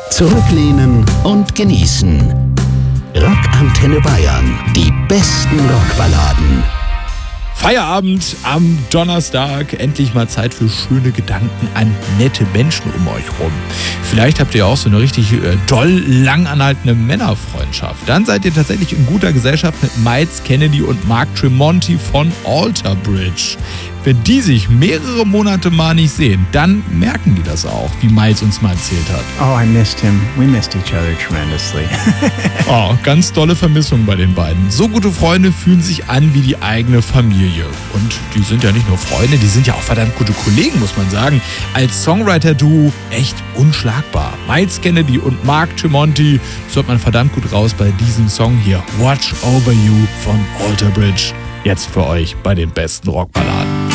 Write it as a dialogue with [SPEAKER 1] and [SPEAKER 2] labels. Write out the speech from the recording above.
[SPEAKER 1] Zurücklehnen und genießen. Rockantenne Bayern. Die besten Rockballaden.
[SPEAKER 2] Feierabend am Donnerstag. Endlich mal Zeit für schöne Gedanken an nette Menschen um euch rum. Vielleicht habt ihr auch so eine richtig doll lang anhaltende Männerfreundschaft. Dann seid ihr tatsächlich in guter Gesellschaft mit Miles Kennedy und Mark Tremonti von Alter Bridge. Wenn die sich mehrere Monate mal nicht sehen, dann merken die das auch, wie Miles uns mal erzählt hat.
[SPEAKER 3] Oh, I missed him. We missed each other tremendously.
[SPEAKER 2] Oh, ganz tolle Vermissung bei den beiden. So gute Freunde fühlen sich an wie die eigene Familie. Und die sind ja nicht nur Freunde, die sind ja auch verdammt gute Kollegen, muss man sagen. Als Songwriter-Duo echt unschlagbar. Miles Kennedy und Mark Tremonti, das hört man verdammt gut raus bei diesem Song hier. Watch Over You von Alter Bridge. Jetzt für euch bei den besten Rockballaden.